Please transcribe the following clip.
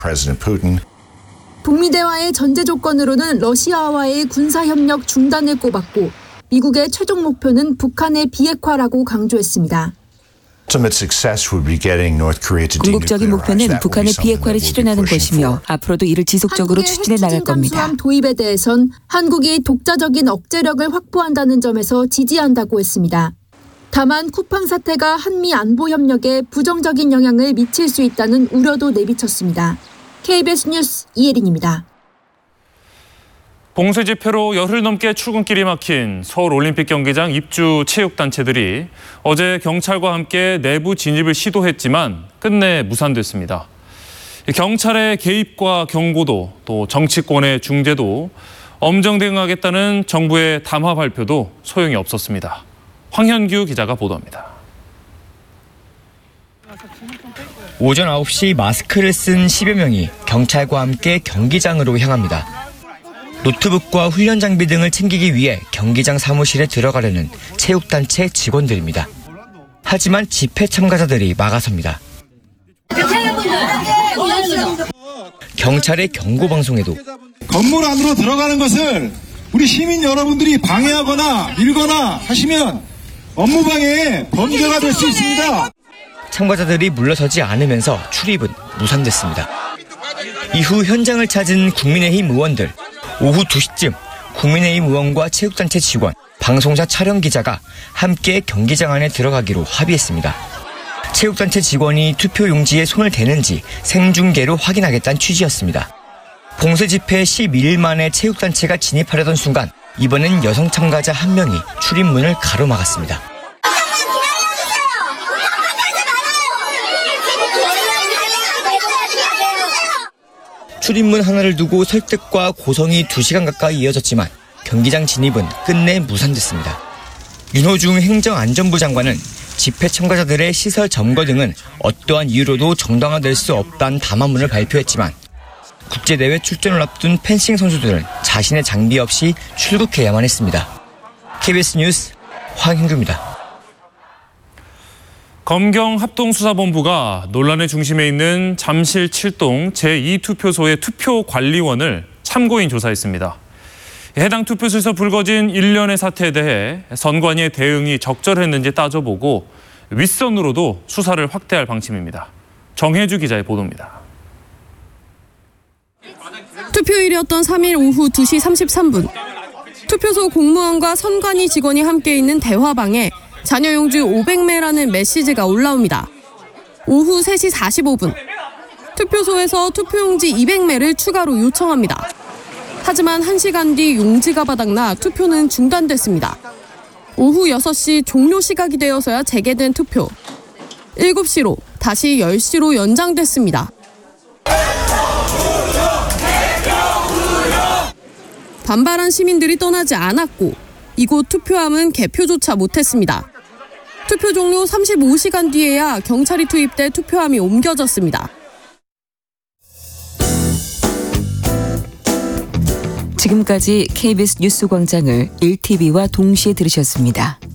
President Putin. 북미 대화의 전제 조건으로는 러시아와의 군사협력 중단을 꼽았고 미국의 최종 목표는 북한의 비핵화라고 강조했습니다. 궁극적인 목표는 북한의 비핵화를 실현하는 것이며 앞으로도 이를 지속적으로 추진해 나갈 겁니다. 핵 도입에 대해선 한국이 독자적인 억제력을 확보한다는 점에서 지지한다고 했습니다. 다만 쿠팡 사태가 한미 안보 협력에 부정적인 영향을 미칠 수 있다는 우려도 내비쳤습니다. KBS 뉴스 이혜린입니다. 봉쇄 집회로 열흘 넘게 출근길이 막힌 서울올림픽 경기장 입주 체육단체들이 어제 경찰과 함께 내부 진입을 시도했지만 끝내 무산됐습니다. 경찰의 개입과 경고도 또 정치권의 중재도 엄정 대응하겠다는 정부의 담화 발표도 소용이 없었습니다. 황현규 기자가 보도합니다. 오전 9시 마스크를 쓴 10여 명이 경찰과 함께 경기장으로 향합니다. 노트북과 훈련 장비 등을 챙기기 위해 경기장 사무실에 들어가려는 체육단체 직원들입니다. 하지만 집회 참가자들이 막아섭니다. 경찰의 경고 방송에도 건물 안으로 들어가는 것을 우리 시민 여러분들이 방해하거나 밀거나 하시면 업무방해에 범죄가 될 수 있습니다. 참가자들이 물러서지 않으면서 출입은 무산됐습니다. 이후 현장을 찾은 국민의힘 의원들. 오후 2시쯤 국민의힘 의원과 체육단체 직원, 방송사 촬영 기자가 함께 경기장 안에 들어가기로 합의했습니다. 체육단체 직원이 투표용지에 손을 대는지 생중계로 확인하겠다는 취지였습니다. 봉쇄 집회 12일 만에 체육단체가 진입하려던 순간 이번엔 여성 참가자 한 명이 출입문을 가로막았습니다. 출입문 하나를 두고 설득과 고성이 2시간 가까이 이어졌지만 경기장 진입은 끝내 무산됐습니다. 윤호중 행정안전부 장관은 집회 참가자들의 시설 점거 등은 어떠한 이유로도 정당화될 수 없다는 담화문을 발표했지만 국제대회 출전을 앞둔 펜싱 선수들은 자신의 장비 없이 출국해야만 했습니다. KBS 뉴스 황현규입니다. 검경합동수사본부가 논란의 중심에 있는 잠실 7동 제2투표소의 투표관리원을 참고인 조사했습니다. 해당 투표소에서 불거진 일련의 사태에 대해 선관위의 대응이 적절했는지 따져보고 윗선으로도 수사를 확대할 방침입니다. 정혜주 기자의 보도입니다. 투표일이었던 3일 오후 2시 33분. 투표소 공무원과 선관위 직원이 함께 있는 대화방에 잔여용지 500매라는 메시지가 올라옵니다. 오후 3시 45분. 투표소에서 투표용지 200매를 추가로 요청합니다. 하지만 1시간 뒤 용지가 바닥나 투표는 중단됐습니다. 오후 6시 종료 시각이 되어서야 재개된 투표. 7시로 다시 10시로 연장됐습니다. 반발한 시민들이 떠나지 않았고 이곳 투표함은 개표조차 못했습니다. 투표 종료 35시간 뒤에야 경찰이 투입돼 투표함이 옮겨졌습니다. 지금까지 KBS 뉴스광장을 1TV와 동시에 들으셨습니다.